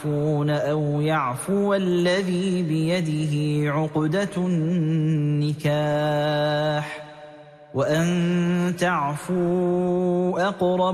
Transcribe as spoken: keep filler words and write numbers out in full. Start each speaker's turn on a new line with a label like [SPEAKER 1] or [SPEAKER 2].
[SPEAKER 1] يعفون أو يعفو الذي بيده عقدة النكاح وأن تعفوا أقرب